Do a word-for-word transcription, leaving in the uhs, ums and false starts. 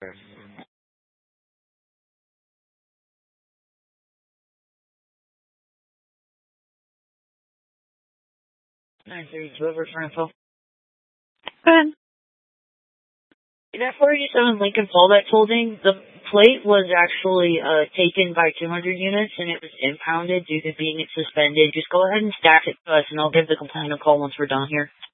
nine three two over for info. Ben. That four eighty-seven Lincoln Fallback holding, the plate was actually uh, taken by two hundred units and it was impounded due to being suspended. Just go ahead and stack it to us and I'll give the complaint a call once we're done here.